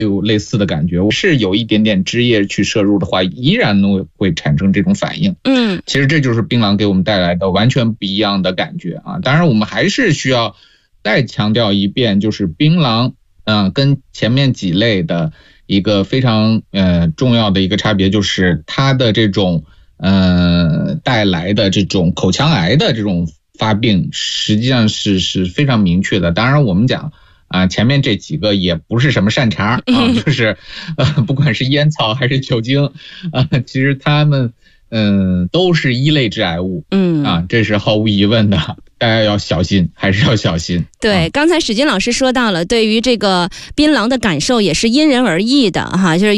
有类似的感觉，是有一点点汁液去摄入的话，依然会产生这种反应。其实这就是槟榔给我们带来的完全不一样的感觉啊。当然我们还是需要再强调一遍，就是槟榔跟前面几类的一个非常重要的一个差别，就是它的这种带来的这种口腔癌的这种发病实际上是非常明确的。当然我们讲前面这几个也不是什么善茬就是不管是烟草还是酒精其实它们都是一类致癌物这是毫无疑问的，大家要小心，还是要小心。 对，刚才史金老师说到了，对于这个槟榔的感受也是因人而异的哈，就是